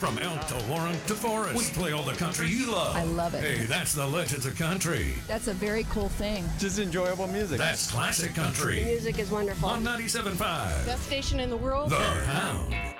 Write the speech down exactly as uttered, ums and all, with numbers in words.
From elk to Warren to Forest, we play all the country you love. I love it. Hey, that's the Legends of Country. That's a very cool thing. Just enjoyable music. That's classic country. The music is wonderful. On ninety-seven point five. Best station in the world. The Hound.